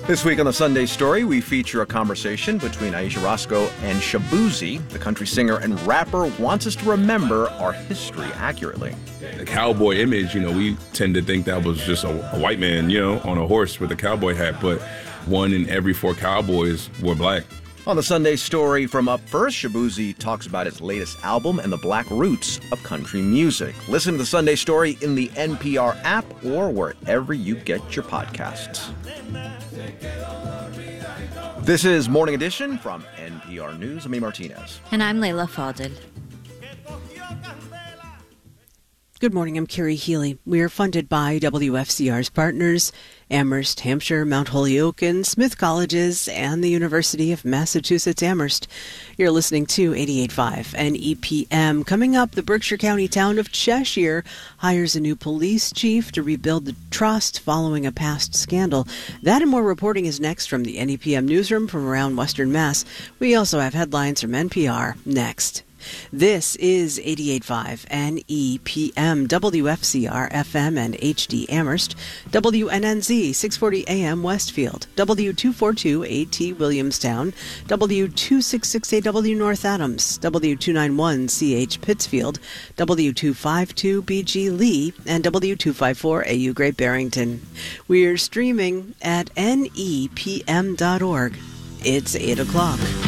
This week on the Sunday Story, we feature a conversation between Aisha Roscoe and Shaboozey. The country singer and rapper wants us to remember our history accurately. The cowboy image, we tend to think that was just a white man, on a horse with a cowboy hat, but 1 in every 4 cowboys were black. On the Sunday Story from Up First, Shaboozey talks about his latest album and the black roots of country music. Listen to the Sunday Story in the NPR app or wherever you get your podcasts. This is Morning Edition from NPR News. I'm Amy Martinez. And I'm Leila Fadel. Good morning, I'm Carrie Healy. We are funded by WFCR's partners, Amherst, Hampshire, Mount Holyoke, and Smith Colleges, and the University of Massachusetts Amherst. You're listening to 88.5 and EPM. Coming up, the Berkshire County town of Cheshire hires a new police chief to rebuild the trust following a past scandal. That and more reporting is next from the NEPM newsroom from around Western Mass. We also have headlines from NPR next. This is 88.5 and EPM, WFCR FM and HD Amherst, WNNZ 640 AM Westfield, W242 AT Williamstown, W266AW North Adams, W291CH Pittsfield, W252 BG Lee, and W254 AU Great Barrington. We're streaming at nepm.org. It's 8 o'clock.